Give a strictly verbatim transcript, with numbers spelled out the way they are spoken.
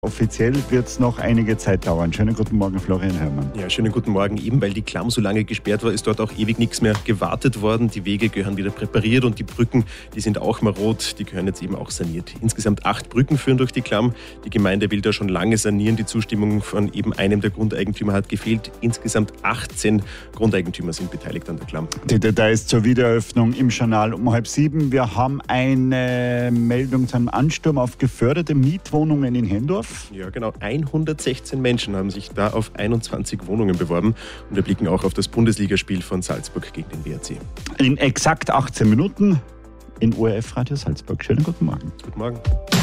Offiziell wird es noch einige Zeit dauern. Schönen guten Morgen, Florian Herrmann. Ja, schönen guten Morgen. Eben weil die Klamm so lange gesperrt war, ist dort auch ewig nichts mehr gewartet worden. Die Wege gehören wieder präpariert und die Brücken, die sind auch marot, die gehören jetzt eben auch saniert. Insgesamt acht Brücken führen durch die Klamm. Die Gemeinde will da schon lange sanieren. Die Zustimmung von eben einem der Grundeigentümer hat gefehlt. Insgesamt achtzehn Grundeigentümer sind beteiligt an der Klamm. Die Details zur Wiedereröffnung im Journal um halb sieben. Wir haben eine Meldung zu einem Ansturm auf geförderte Mietwohnungen in Hendorf. Ja, genau. hundertsechzehn Menschen haben sich da auf einundzwanzig Wohnungen beworben. Und wir blicken auch auf das Bundesligaspiel von Salzburg gegen den W R C. In exakt achtzehn Minuten in O R F Radio Salzburg. Schönen guten Morgen. Guten Morgen.